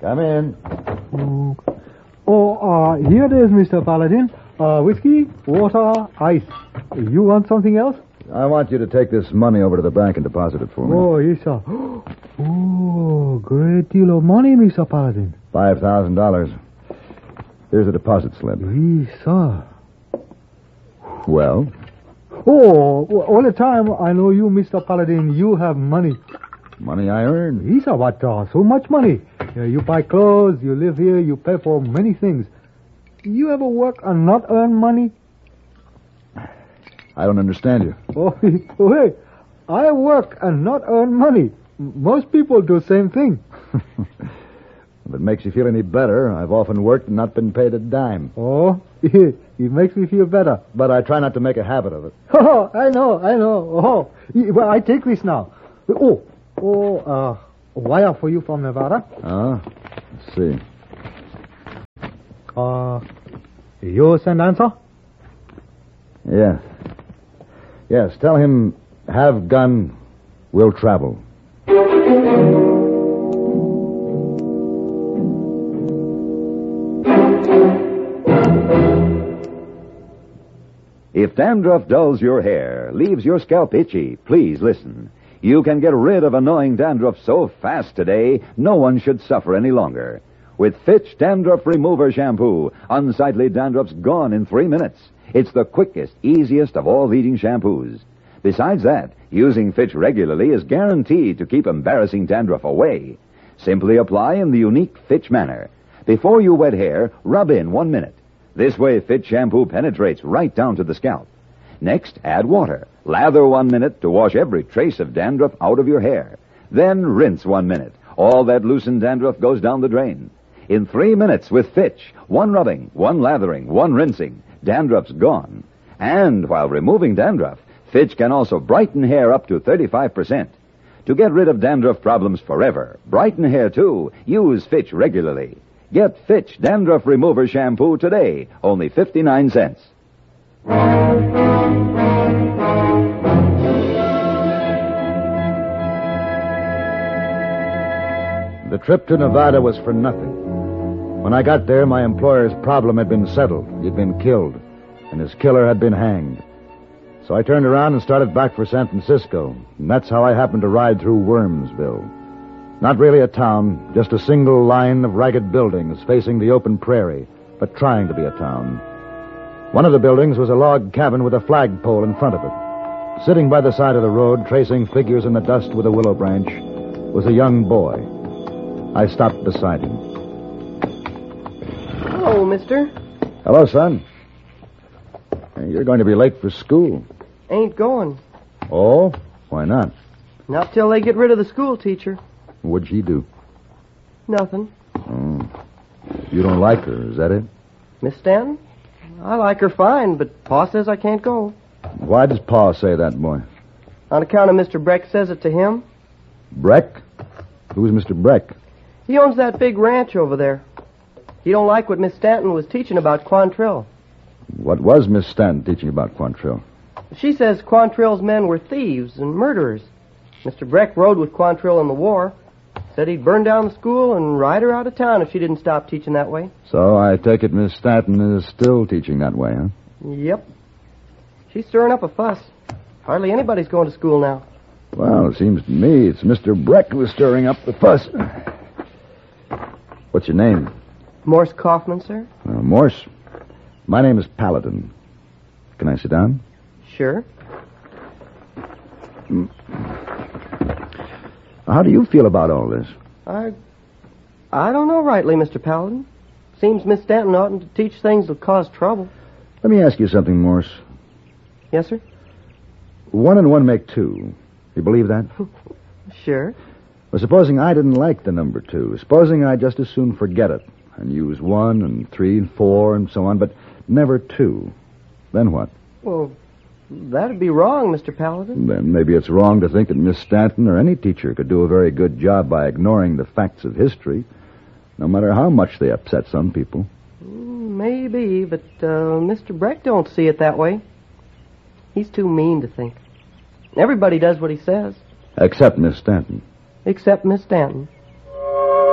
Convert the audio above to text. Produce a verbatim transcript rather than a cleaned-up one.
Come in. Oh, oh uh, here it is, Mister Paladin. Uh, whiskey, water, ice. You want something else? I want you to take this money over to the bank and deposit it for me. Oh, yes, sir. Oh, great deal of money, Mister Paladin. Five thousand dollars. Here's a deposit slip. Yes, sir. Well? Oh, all the time I know you, Mister Paladin, you have money. Money I earned. Yes, sir, what, uh, so much money. Uh, you buy clothes, you live here, you pay for many things. You ever work and not earn money? I don't understand you. Oh, wait. I work and not earn money. Most people do the same thing. If it makes you feel any better, I've often worked and not been paid a dime. Oh, it makes me feel better. But I try not to make a habit of it. Oh, I know, I know. Oh, well, I take this now. Oh, oh, uh, a wire for you from Nevada. Ah, let's see. Uh, you send answer? Yes. Yes, tell him, have gun, will travel. If dandruff dulls your hair, leaves your scalp itchy, please listen. You can get rid of annoying dandruff so fast today, no one should suffer any longer. With Fitch Dandruff Remover Shampoo, unsightly dandruff's gone in three minutes. It's the quickest, easiest of all leading shampoos. Besides that, using Fitch regularly is guaranteed to keep embarrassing dandruff away. Simply apply in the unique Fitch manner. Before you wet hair, rub in one minute. This way, Fitch shampoo penetrates right down to the scalp. Next, add water. Lather one minute to wash every trace of dandruff out of your hair. Then rinse one minute. All that loosened dandruff goes down the drain. In three minutes with Fitch, one rubbing, one lathering, one rinsing, dandruff's gone. And while removing dandruff, Fitch can also brighten hair up to thirty-five percent. To get rid of dandruff problems forever, brighten hair too, use Fitch regularly. Get Fitch Dandruff Remover Shampoo today, only fifty-nine cents. The trip to Nevada was for nothing. When I got there, my employer's problem had been settled. He'd been killed, and his killer had been hanged. So I turned around and started back for San Francisco, and that's how I happened to ride through Wormsville. Not really a town, just a single line of ragged buildings facing the open prairie, but trying to be a town. One of the buildings was a log cabin with a flagpole in front of it. Sitting by the side of the road, tracing figures in the dust with a willow branch, was a young boy. I stopped beside him. Hello, mister. Hello, son. You're going to be late for school. Ain't going. Oh? Why not? Not till they get rid of the school teacher. What'd she do? Nothing. Oh. You don't like her, is that it? Miss Stanton? I like her fine, but Pa says I can't go. Why does Pa say that, boy? On account of Mister Breck says it to him. Breck? Who's Mister Breck? He owns that big ranch over there. He don't like what Miss Stanton was teaching about Quantrill. What was Miss Stanton teaching about Quantrill? She says Quantrill's men were thieves and murderers. Mister Breck rode with Quantrill in the war. Said he'd burn down the school and ride her out of town if she didn't stop teaching that way. So I take it Miss Stanton is still teaching that way, huh? Yep. She's stirring up a fuss. Hardly anybody's going to school now. Well, it seems to me it's Mister Breck who's stirring up the fuss. What's your name? Morse Kaufman, sir. Uh, Morse. My name is Paladin. Can I sit down? Sure. How do you feel about all this? I... I don't know rightly, Mister Paladin. Seems Miss Stanton oughtn't to teach things that'll cause trouble. Let me ask you something, Morse. Yes, sir? One and one make two. You believe that? Sure. Well, supposing I didn't like the number two. Supposing I just as soon forget it and use one and three and four and so on, but never two. Then what? Well, that'd be wrong, Mister Paladin. Then maybe it's wrong to think that Miss Stanton or any teacher could do a very good job by ignoring the facts of history, no matter how much they upset some people. Maybe, but uh, Mister Breck don't see it that way. He's too mean to think. Everybody does what he says. Except Miss Stanton. Except Miss Stanton.